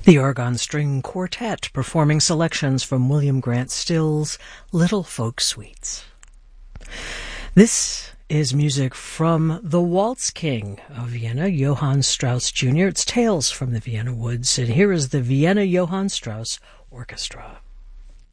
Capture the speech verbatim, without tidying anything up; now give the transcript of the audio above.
The Oregon String Quartet performing selections from William Grant Still's Little Folk Suites. This is music from the Waltz King of Vienna, Johann Strauss Junior It's Tales from the Vienna Woods, and here is the Vienna Johann Strauss Orchestra.